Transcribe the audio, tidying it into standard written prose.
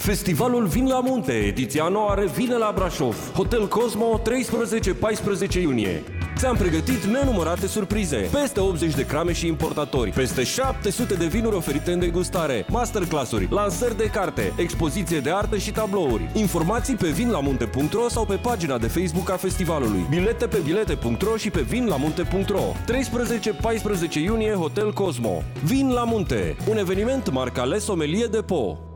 Festivalul Vin la Munte, ediția anuară vine la Brașov. Hotel Cosmo, 13-14 iunie. Ți-am pregătit nenumărate surprize, peste 80 de crame și importatori, peste 700 de vinuri oferite în degustare, masterclass-uri, lansări de carte, expoziție de artă și tablouri. Informații pe vinlamunte.ro sau pe pagina de Facebook a festivalului. Bilete pe bilete.ro și pe vinlamunte.ro. 13-14 iunie, Hotel Cosmo. Vin la Munte, un eveniment marca Le Sommelier Depot.